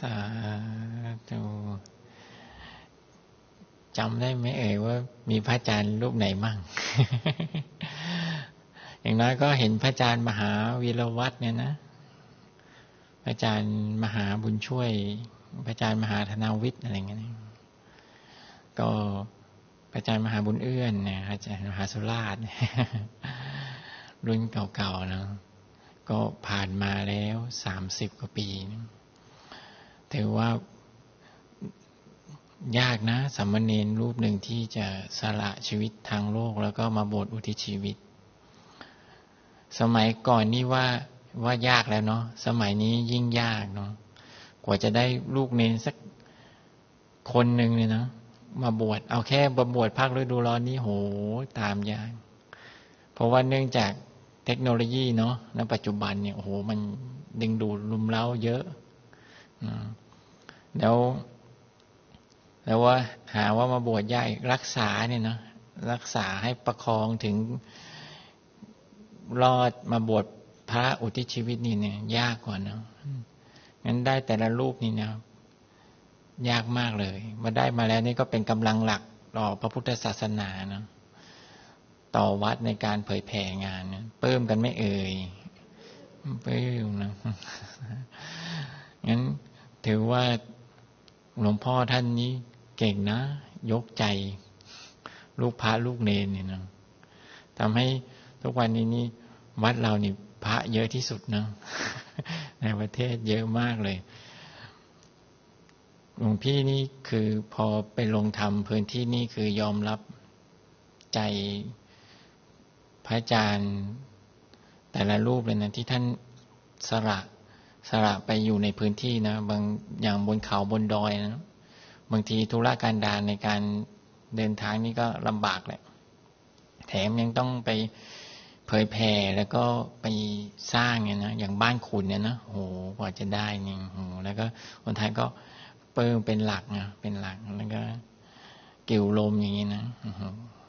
าธุจำได้ไหมว่ามีพระอาจารย์รูปไหนมั่ง อย่างน้อยก็เห็นพระอาจารย์มหาวีรวัฒน์เนี่ยนะพระอาจารย์มหาบุญช่วยพระอาจารย์มหาธนาวิทย์อะไรเงี้ยก็พระอาจารย์มหาบุญเอื้อนเนี่ยอาจารย์มหาสุราษฎร์ รุ่นเก่าๆนะก็ผ่านมาแล้ว30 กว่าปีนะถือว่ายากนะสามเณรรูปหนึ่งที่จะสละชีวิตทางโลกแล้วก็มาบวชอุทิศชีวิตสมัยก่อนนี่ว่ายากแล้วเนาะสมัยนี้ยิ่งยากเนาะกว่าจะได้ลูกเนรสักคนหนึ่งเลยนะมาบวชเอาแค่บวชภาคฤดูร้อนนี่โหตามยากเพราะว่าเนื่องจากเทคโนโลยีเนาะณปัจจุบันเนี่ยโอ้โหมันดึงดูดรุมเร้าเยอะนะแล้วว่าหาว่ามาบวชยากรักษาเนี่ยนะรักษาให้ประคองถึงรอดมาบวชพระอุทิศชีวิตนี่เนี่ยยากกว่านะงั้นได้แต่ละรูปนี่นะยากมากเลยมาได้มาแล้วนี่ก็เป็นกำลังหลักต่อพระพุทธศาสนานะต่อวัดในการเผยแผ่งานนะเพิ่มกันไม่เอ่ยเพิ่มนะงั้นถือว่าหลวงพ่อท่านนี้เก่งนะยกใจลูกพระลูกเนรเนี่ยนะทำให้ทุกวันนี้วัดเรานี่พระเยอะที่สุดนะในประเทศเยอะมากเลยหลวงพี่นี่คือพอไปลงธรรมพื้นที่นี่คือยอมรับใจพระอาจารย์แต่ละรูปเลยนะที่ท่านสละไปอยู่ในพื้นที่นะบางอย่างบนเขาบนดอยนะบางทีธุระการดารในการเดินทางนี่ก็ลำบากแหละแถมยังต้องไปเผยแผ่แล้วก็ไปสร้างเนี่ยนะอย่างบ้านคุณเนี่ยนะโหกว่าจะได้นี่โหแล้วก็คนไทยก็เปิ้งเป็นหลักนะเป็นหลักแล้วก็กิ่วลมอย่างนี้นะ